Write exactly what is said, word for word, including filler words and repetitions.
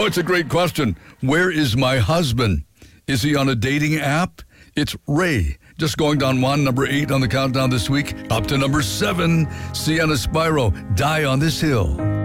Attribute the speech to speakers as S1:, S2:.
S1: Oh, it's a great question. Where is my husband? Is he on a dating app? It's Ray. Just going down one, number eight on the countdown this week. Up to number seven, Sienna Spyro, Die on This Hill.